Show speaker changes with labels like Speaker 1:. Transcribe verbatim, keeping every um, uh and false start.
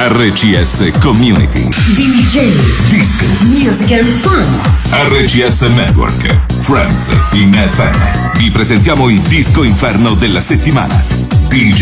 Speaker 1: R C S Community.
Speaker 2: D J,
Speaker 1: Disco,
Speaker 2: Music and Fun.
Speaker 1: R C S Network, Friends in F M. Vi presentiamo il disco inferno della settimana. D J